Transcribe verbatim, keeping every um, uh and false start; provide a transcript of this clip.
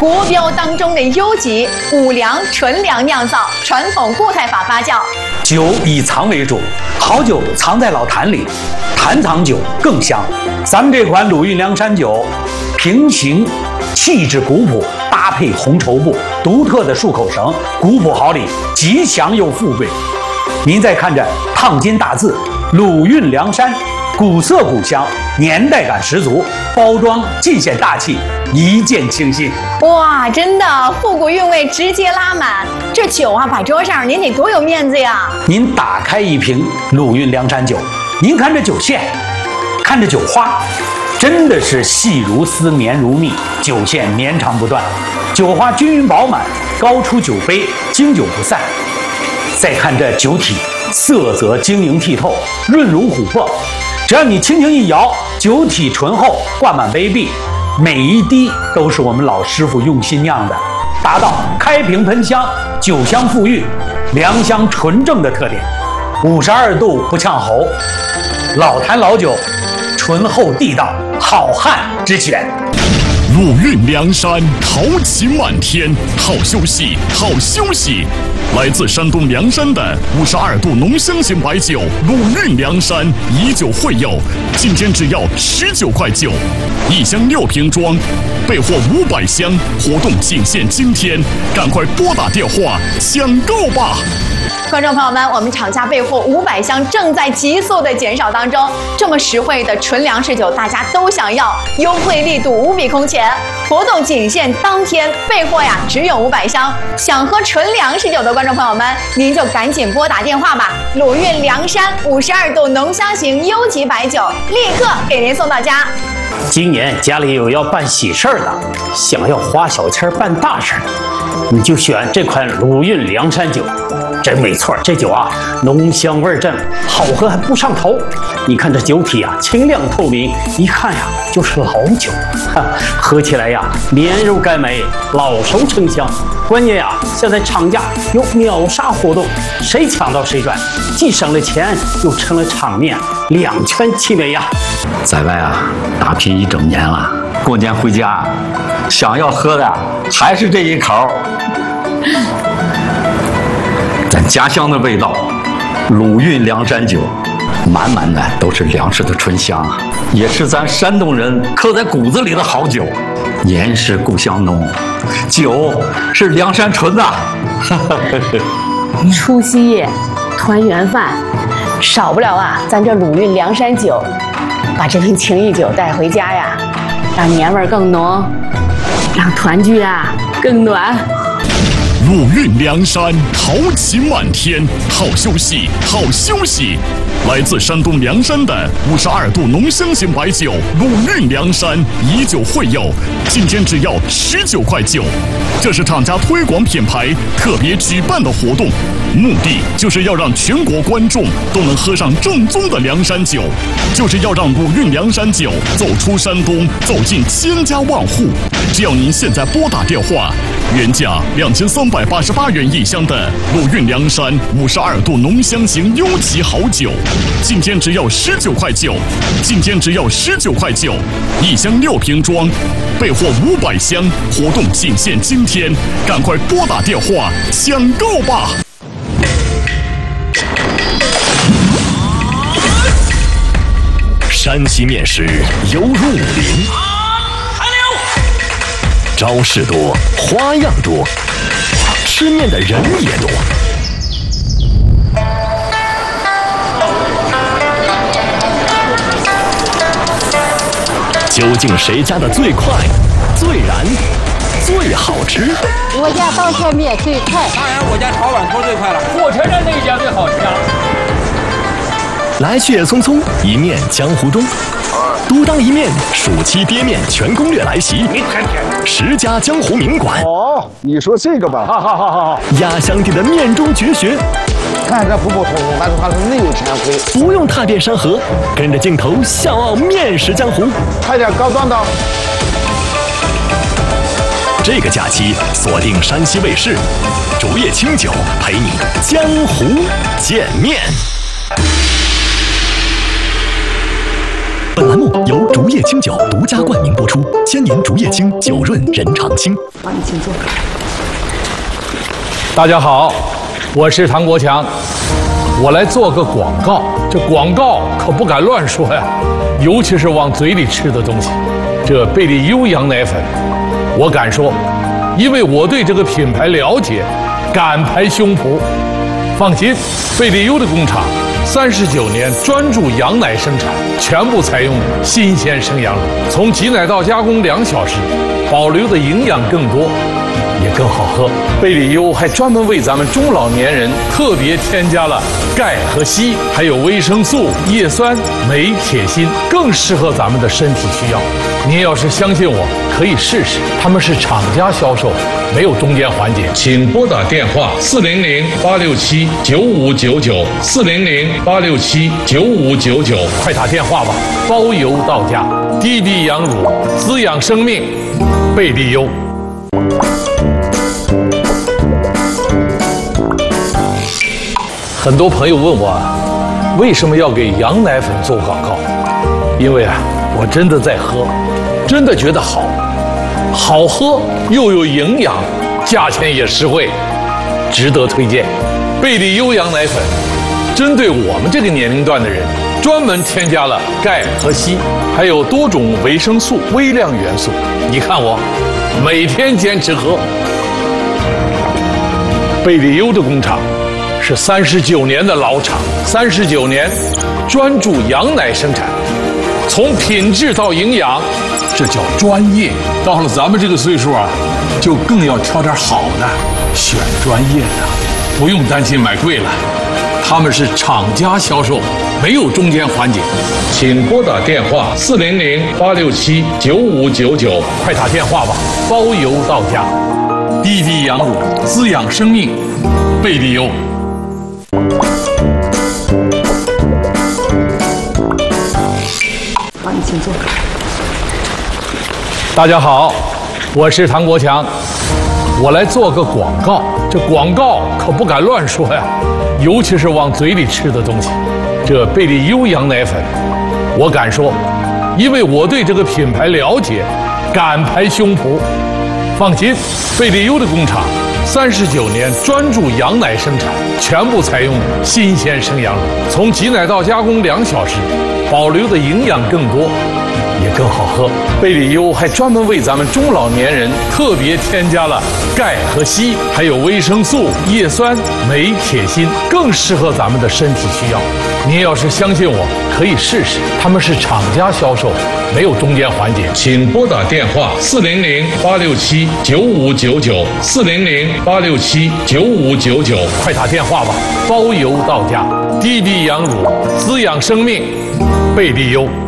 国标当中的优级，五粮纯粮酿造，传统固态法发酵。 酒以藏为主，好酒藏在老坛里，坛藏酒更香。咱们这款鲁韵梁山酒，平形气质古朴，搭配红绸布，独特的漱口绳，古朴好礼，吉祥又富贵。您再看着烫金大字“鲁韵梁山”，古色古香，年代感十足，包装尽显大气，一见倾心。 哇，真的复古韵味直接拉满，这酒啊摆桌上，您得多有面子呀！ 您打开一瓶鲁韵梁山酒，您看这酒线，看这酒花，真的是细如丝，绵如蜜，酒线绵长不断，酒花均匀饱满，高出酒杯，经久不散。再看这酒体，色泽晶莹剔透，润如琥珀。只要你轻轻一摇，酒体醇厚，灌满杯壁，每一滴都是我们老师傅用心酿的，达到开瓶喷香，酒香馥郁，良香纯正的特点。五十二度不呛喉，老坛老酒，醇厚地道，好汉之选。 鲁韵梁山，豪情满天，好休息，好休息。来自山东凉山的五十二度浓香型白酒鲁韵梁山，以酒会友，今天只要十九块九，一箱六瓶装，备货五百箱，活动仅限今天，赶快拨打电话抢购吧！ 观众朋友们，我们厂家备货五百箱，正在急速的减少当中。这么实惠的纯粮食酒，大家都想要，优惠力度无比空前。活动仅限当天，备货呀只有五百箱。想喝纯粮食酒的观众朋友们，您就赶紧拨打电话吧。鲁韵梁山五十二度浓香型优级白酒，立刻给您送到家。 今年家里有要办喜事儿的，想要花小钱办大事儿，你就选这款鲁韵梁山酒。真没错，这酒啊，浓香味正，好喝还不上头。你看这酒体啊，清亮透明，一看呀就是老酒，哈，喝起来呀绵柔甘美，老熟成香。关键呀，现在厂家有秒杀活动，谁抢到谁赚，既省了钱，又成了场面，两全其美呀。 在外啊打拼一整年了，过年回家，想要喝的还是这一口。咱家乡的味道，鲁韵梁山酒，满满的都是粮食的醇香啊，也是咱山东人刻在骨子里的好酒。年是故乡浓，酒是梁山醇呐。 除夕夜，团圆饭，少不了啊，咱这鲁韵梁山酒。把这瓶情谊酒带回家呀，让年味更浓，让团聚啊更暖。 鲁韵梁山，豪情满天，好休息，好休息。来自山东凉山的五十二度浓香型白酒鲁韵梁山，以酒会友，今天只要十九块九。这是厂家推广品牌特别举办的活动，目的就是要让全国观众都能喝上正宗的凉山酒，就是要让鲁韵梁山酒走出山东，走进千家万户。只要您现在拨打电话，原价两千三百八十八元一箱的鲁韵梁山五十二度浓香型优级好酒，今天只要十九块九，今天只要十九块九，一箱六瓶装，备货五百箱，活动仅限今天，赶快拨打电话抢购吧！山西面食犹如武林，招式多，花样多，吃面的人也多。究竟谁家的最快、最燃、最好吃？ 我家刀削面最快， 当然我家炒碗头最快了。 火车站那一家最好吃啊！ 来去也匆匆，一面江湖中。独当一面，暑期爹面全攻略来袭，十家江湖名馆。 哦，你说这个吧，好好好好好， 压箱底的面中绝学。 看着普普通通，但是它是内有全亏。 不用踏遍山河，跟着镜头笑傲面食江湖。 快点高端到！ 这个假期锁定山西卫视，竹叶青酒陪你江湖见面。 本栏目由竹叶青酒独家冠名播出，千年竹叶青，酒润人常青。 好，你请坐。 大家好，我是唐国强，我来做个广告。这广告可不敢乱说呀，尤其是往嘴里吃的东西。这贝利优羊奶粉，我敢说，因为我对这个品牌了解，敢拍胸脯。放心，贝利优的工厂三十九年专注羊奶生产，全部采用新鲜生羊乳，从挤奶到加工两小时，保留的营养更多，也更好喝。贝利优还专门为咱们中老年人特别添加了钙和硒，还有维生素、叶酸、镁、铁、锌，更适合咱们的身体需要。您要是相信我，可以试试。他们是厂家销售，没有中间环节。请拨打电话四零零八六七九五九九四零零八六七九五九九，快打电话吧，包邮到家。低低羊乳，滋养生命，贝利优。很多朋友问我，为什么要给羊奶粉做广告？因为啊，我真的在喝，真的觉得好，好喝又有营养，价钱也实惠，值得推荐。贝利优羊奶粉针对我们这个年龄段的人，专门添加了钙和硒，还有多种维生素、微量元素。你看我每天坚持喝。贝利优的工厂是三十九年的老厂，三十九年专注羊奶生产，从品质到营养，这叫专业。到了咱们这个岁数啊，就更要挑点好的，选专业的，不用担心买贵了。他们是厂家销售，没有中间环节。请拨打电话四零零八六七九五九九，快打电话吧，包邮到家。低低羊乳，滋养生命，贝利优。 好，你请坐。 大家好，我是唐国强，我来做个广告。这广告可不敢乱说呀，尤其是往嘴里吃的东西。这贝利优羊奶粉，我敢说，因为我对这个品牌了解，敢拍胸脯。放心，贝利优的工厂三十九年专注羊奶生产，全部采用新鲜生羊乳，从挤奶到加工两小时，保留的营养更多，也更好喝。贝利优还专门为咱们中老年人特别添加了钙和硒，还有维生素、叶酸、镁、铁、锌，更适合咱们的身体需要。您要是相信我，可以试试。他们是厂家销售，没有中间环节。请拨打电话四零零八六七九五九九四零零八六七九五九九，快打电话吧，包邮到家。低低羊乳，滋养生命，贝利优。